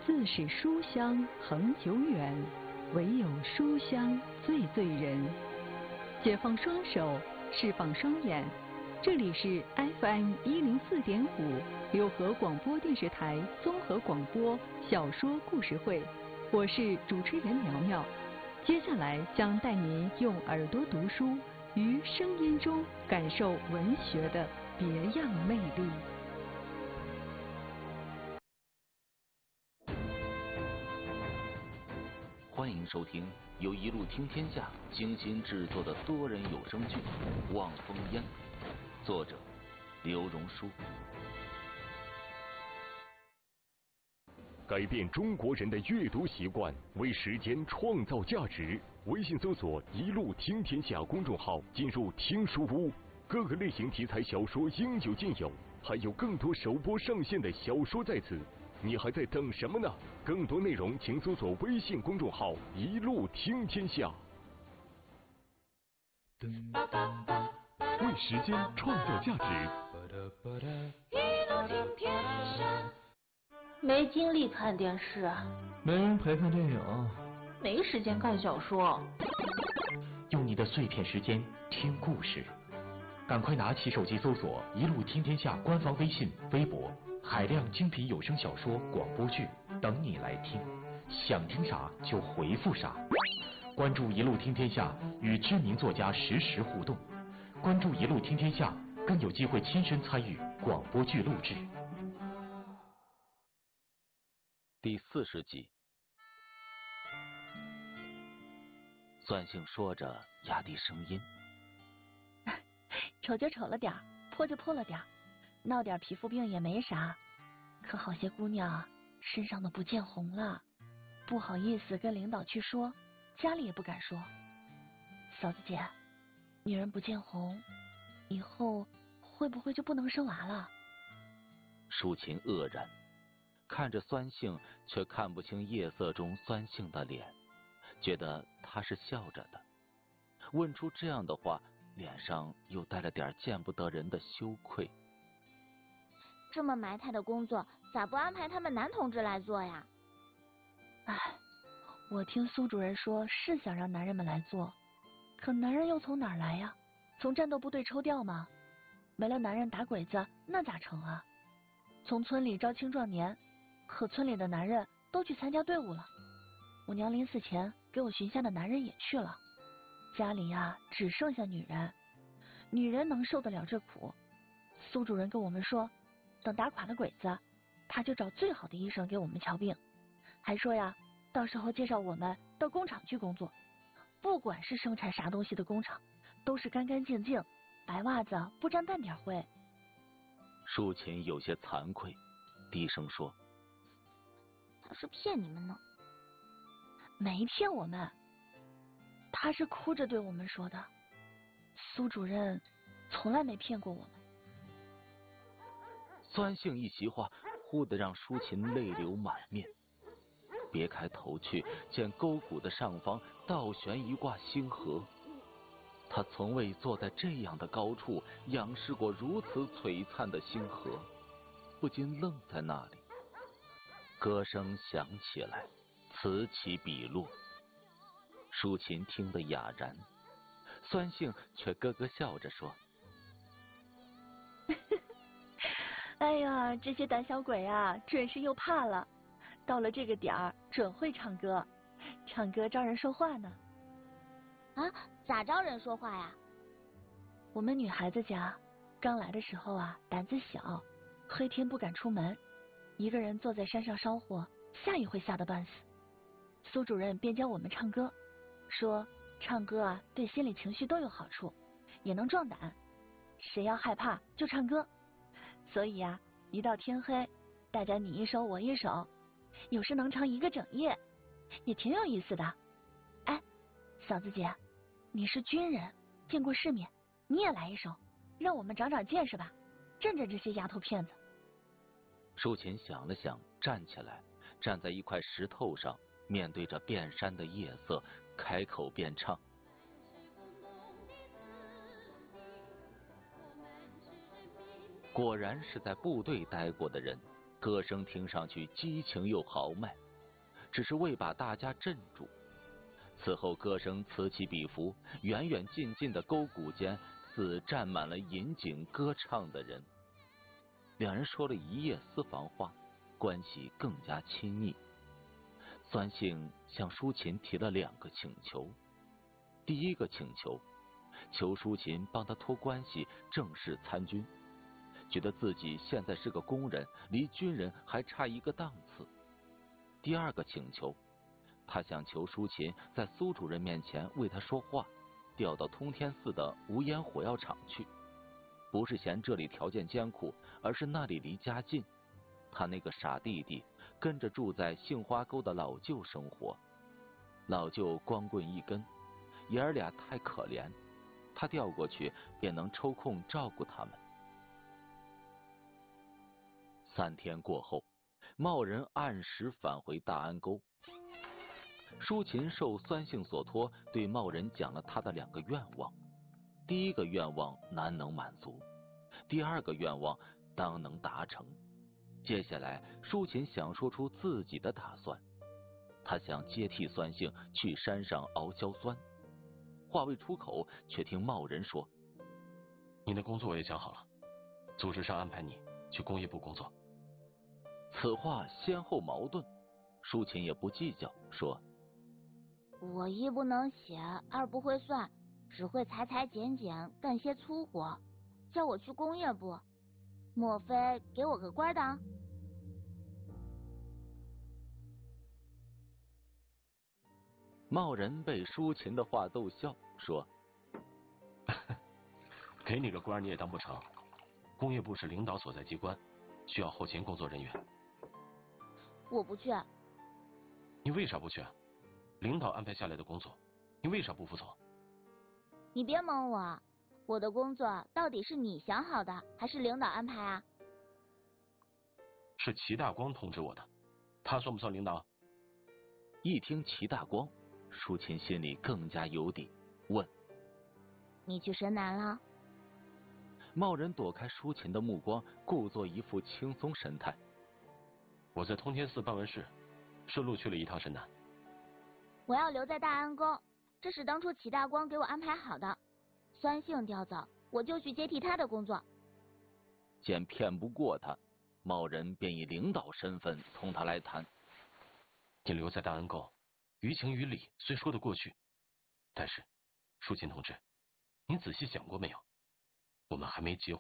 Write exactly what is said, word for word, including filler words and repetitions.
自是书香恒久远，唯有书香最醉人。解放双手，释放双眼，这里是 F M 一零四点五六合广播电视台综合广播小说故事会，我是主持人苗苗。接下来将带您用耳朵读书，于声音中感受文学的别样魅力。 欢迎收听由一路听天下精心制作的多人有声剧《望风烟》，作者刘荣书。 改变中国人的阅读习惯，为时间创造价值。微信搜索“一路听天下”公众号，进入听书屋，各个类型题材小说应有尽有，还有更多首播上线的小说在此。你还在等什么呢？更多内容请搜索微信公众号“一路听天下”。为时间创造价值。 一路听天下。没精力看电视， 没人陪看电影， 没时间看小说。 用你的碎片时间听故事，赶快拿起手机搜索“一路听天下”官方微信、微博。海量精品有声小说、广播剧等你来听，想听啥就回复啥。关注一路听天下，与知名作家实时互动。关注一路听天下，更有机会亲身参与广播剧录制。 第四十集，算性说着，压低声音：“ 丑就丑了点，破就破了点。”闹点皮肤病也没啥，可好些姑娘身上都不见红了，不好意思跟领导去说，家里也不敢说。嫂子姐，女人不见红，以后会不会就不能生娃了？ 舒琴愕然，看着酸性，却看不清夜色中酸性的脸，觉得他是笑着的。问出这样的话，脸上又带了点见不得人的羞愧。 这么埋汰的工作，咋不安排他们男同志来做呀？ 唉，我听苏主任说是想让男人们来做，可男人又从哪儿来呀？从战斗部队抽调吗？没了男人打鬼子，那咋成啊？从村里招青壮年，可村里的男人都去参加队伍了。我娘临死前给我寻下的男人也去了，家里呀只剩下女人，女人能受得了这苦？苏主任跟我们说，等打垮了鬼子，他就找最好的医生给我们瞧病，还说呀，到时候介绍我们到工厂去工作，不管是生产啥东西的工厂，都是干干净净，白袜子不沾半点灰。 舒琴有些惭愧，低声说：“ 他是骗你们呢。” 没骗我们，他是哭着对我们说的。苏主任从来没骗过我们。 酸性一席话，忽地让舒琴泪流满面。别开头去，见沟谷的上方倒悬一挂星河。他从未坐在这样的高处，仰视过如此璀璨的星河，不禁愣在那里。歌声响起来，此起彼落。舒琴听得哑然，酸性却咯咯笑着说：“ 哎呀，这些胆小鬼啊，准是又怕了。到了这个点儿，准会唱歌，唱歌招人说话呢。” 啊，咋招人说话呀？ 我们女孩子家刚来的时候啊，胆子小，黑天不敢出门，一个人坐在山上烧火，吓也会吓得半死。苏主任便教我们唱歌，说唱歌啊对心理情绪都有好处，也能壮胆，谁要害怕就唱歌。所以啊，一到天黑，大家你一首我一首，有时能唱一个整夜，也挺有意思的。哎，嫂子姐，你是军人，见过世面，你也来一首，让我们长长见识吧，震震这些丫头片子。 舒琴想了想，站起来，站在一块石头上，面对着遍山的夜色，开口便唱：“果然是在部队待过的人， 歌声听上去激情又豪迈，只是为把大家镇住。此后歌声此起彼伏，远远近近的沟谷间似站满了引颈歌唱的人。两人说了一夜私房话，关系更加亲密。酸性向舒琴提了两个请求。第一个请求，求舒琴帮他托关系正式参军，觉得自己现在是个工人，离军人还差一个档次。第二个请求，他想求舒琴在苏主任面前为他说话，调到通天寺的无烟火药厂去，不是嫌这里条件艰苦，而是那里离家近。他那个傻弟弟跟着住在杏花沟的老舅生活，老舅光棍一根，爷儿俩太可怜，他调过去便能抽空照顾他们。三天过后，茂人按时返回大安沟。舒琴受酸性所托，对茂人讲了他的两个愿望。第一个愿望难能满足，第二个愿望当能达成。接下来，舒琴想说出自己的打算。他想接替酸性去山上熬硝酸。话未出口，却听茂人说：“ 你的工作我也想好了，组织上安排你去工业部工作。” 此话先后矛盾，舒琴也不计较，说：“ 我一不能写，二不会算，只会裁裁剪剪，干些粗活，叫我去工业部，莫非给我个官当？” 茂人被舒琴的话逗笑，说：“ 给你个官你也当不成，工业部是领导所在机关，需要后勤工作人员。” 我不去。 你为啥不去？领导安排下来的工作，你为啥不服从？ 你别蒙我，我的工作到底是你想好的，还是领导安排啊？ 是齐大光通知我的，他算不算领导？ 一听齐大光，舒琴心里更加有底，问：“ 你去神南了？” 茂人躲开舒琴的目光，故作一副轻松神态：“ 我在通天寺办完事，顺路去了一趟神南。” 我要留在大安沟，这是当初齐大光给我安排好的。酸性调走，我就去接替他的工作。 见骗不过他，茂人便以领导身份同他来谈。 你留在大安沟，于情于理虽说得过去，但是舒琴同志，您仔细想过没有？我们还没结婚